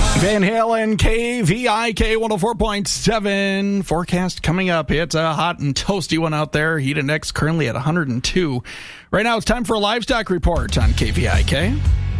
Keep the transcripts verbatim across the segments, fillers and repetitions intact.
Van Halen, K V I K one oh four point seven. Forecast coming up. It's a hot and toasty one out there. Heat index currently at one hundred two. Right now it's time for a livestock report on K V I K.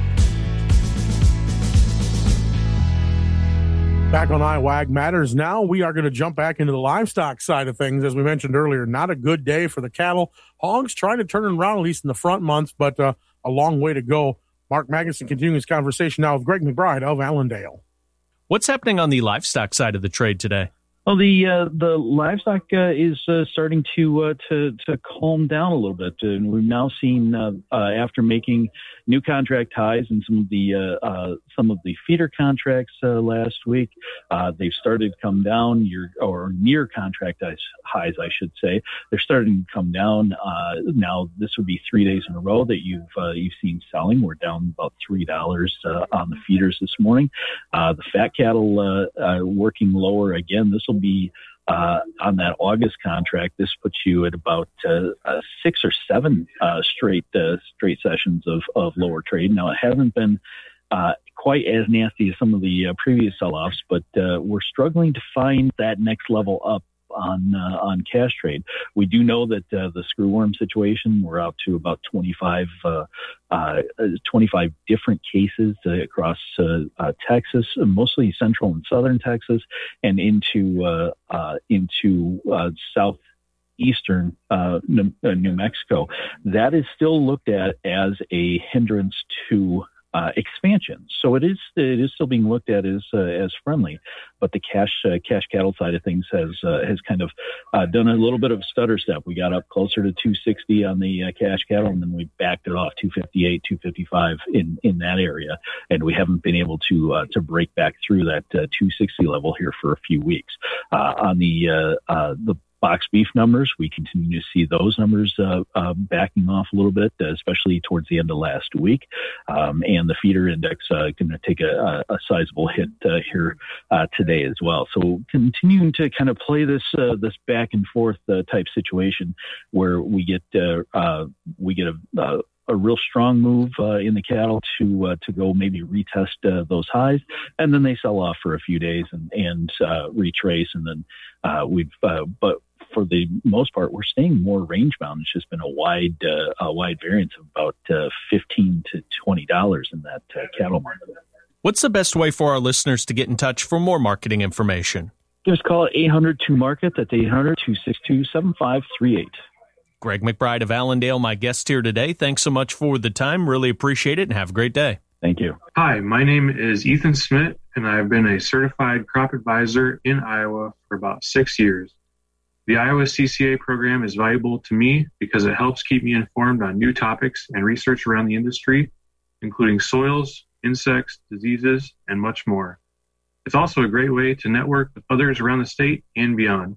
Back on Iowa Ag Matters now, we are going to jump back into the livestock side of things. As we mentioned earlier, not a good day for the cattle. Hogs trying to turn it around, at least in the front months, but uh, a long way to go. Mark Magnuson continuing his conversation now with Greg McBride of Allendale. What's happening on the livestock side of the trade today? Well, the uh, the livestock uh, is uh, starting to uh, to to calm down a little bit, and we've now seen uh, uh, after making new contract highs in some of the uh, uh, some of the feeder contracts uh, last week, uh, they've started to come down. Your or near contract highs, I should say. They're starting to come down. Uh, now, this would be three days in a row that you've uh, you've seen selling. We're down about three dollars uh, on the feeders this morning. Uh, the fat cattle uh, uh, working lower again. This will be uh, on that August contract. This puts you at about uh, uh, six or seven uh, straight uh, straight sessions of, of lower trade. Now, it hasn't been uh, quite as nasty as some of the uh, previous sell-offs, but uh, we're struggling to find that next level up on uh, on cash trade. We do know that uh, the screwworm situation, we're out to about twenty-five, uh, uh, twenty-five different cases uh, across uh, uh, Texas, mostly central and southern Texas, and into uh, uh, into uh, south. Eastern uh, New, uh, New Mexico. That is still looked at as a hindrance to uh, expansion. So it is it is still being looked at as uh, as friendly, but the cash uh, cash cattle side of things has uh, has kind of uh, done a little bit of a stutter step. We got up closer to two sixty on the uh, cash cattle, and then we backed it off two fifty-eight, two fifty-five in in that area, and we haven't been able to uh, to break back through that uh, two sixty level here for a few weeks. Uh, on the uh, uh, the box beef numbers, we continue to see those numbers uh, uh, backing off a little bit, especially towards the end of last week. Um, and the feeder index uh, going to take a, a sizable hit uh, here uh, today as well. So continuing to kind of play this uh, this back and forth uh, type situation where we get uh, uh, we get a uh, a real strong move uh, in the cattle to uh, to go maybe retest uh, those highs, and then they sell off for a few days and and uh, retrace, and then uh, we've uh, but for the most part we're staying more range bound. It's just been a wide uh, a wide variance of about uh, fifteen to twenty dollars in that uh, cattle market. What's the best way for our listeners to get in touch for more marketing information? Just call it eight hundred two market. That's eight hundred, two six two, seven five three eight. Greg McBride of Allendale, my guest here today. Thanks so much for the time. Really appreciate it, and have a great day. Thank you. Hi, my name is Ethan Smith, and I've been a certified crop advisor in Iowa for about six years. The Iowa C C A program is valuable to me because it helps keep me informed on new topics and research around the industry, including soils, insects, diseases, and much more. It's also a great way to network with others around the state and beyond.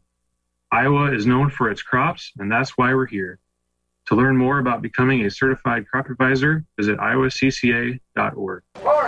Iowa is known for its crops, and that's why we're here. To learn more about becoming a certified crop advisor, visit iowa c c a dot org.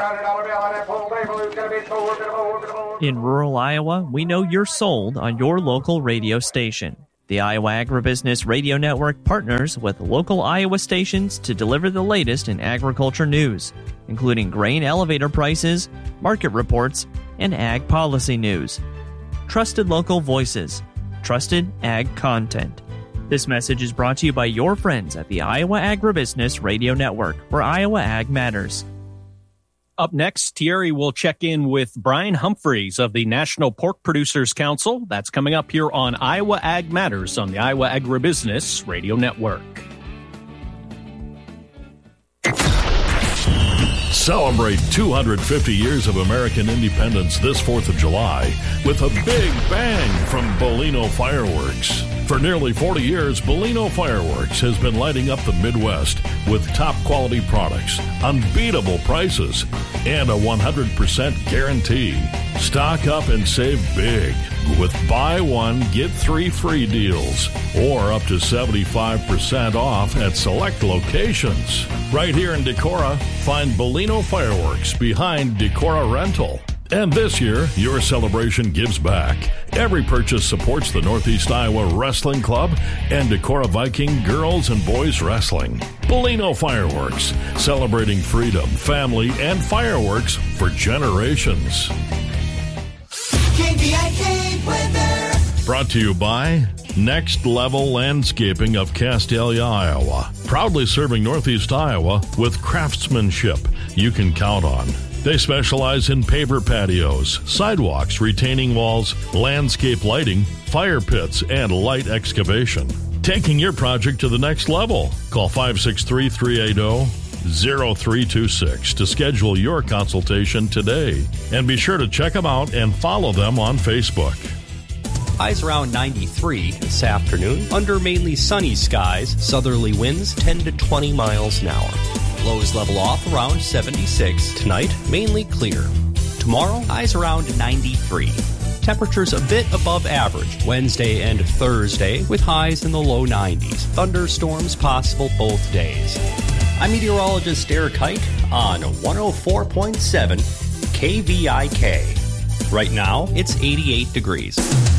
In rural Iowa, we know you're sold on your local radio station. The Iowa Agribusiness Radio Network partners with local Iowa stations to deliver the latest in agriculture news, including grain elevator prices, market reports, and ag policy news. Trusted local voices. Trusted ag content. This message is brought to you by your friends at the Iowa Agribusiness Radio Network, where Iowa Ag matters. Up next, Thierry will check in with Brian Humphreys of the National Pork Producers Council. That's coming up here on Iowa Ag Matters on the Iowa Agribusiness Radio Network. Celebrate two hundred fifty years of American independence this fourth of July with a big bang from Bolino Fireworks. For nearly forty years, Bolino Fireworks has been lighting up the Midwest with top quality products, unbeatable prices, and a one hundred percent guarantee. Stock up and save big with buy one, get three free deals or up to seventy-five percent off at select locations. Right here in Decorah, find Bolino Fireworks behind Decorah Rental. And this year, your celebration gives back. Every purchase supports the Northeast Iowa Wrestling Club and Decorah Viking Girls and Boys Wrestling. Bellino Fireworks, celebrating freedom, family, and fireworks for generations. K V I K weather. Brought to you by Next Level Landscaping of Castalia, Iowa. Proudly serving Northeast Iowa with craftsmanship you can count on. They specialize in paver patios, sidewalks, retaining walls, landscape lighting, fire pits, and light excavation. Taking your project to the next level. Call five six three, three eight zero, zero three two six to schedule your consultation today. And be sure to check them out and follow them on Facebook. Highs around ninety-three this afternoon under mainly sunny skies. Southerly winds ten to twenty miles an hour. Lows level off around seventy-six. Tonight, mainly clear. Tomorrow, highs around ninety-three. Temperatures a bit above average Wednesday and Thursday with highs in the low nineties. Thunderstorms possible both days. I'm meteorologist Eric Hite on one oh four point seven K V I K. Right now, it's eighty-eight degrees.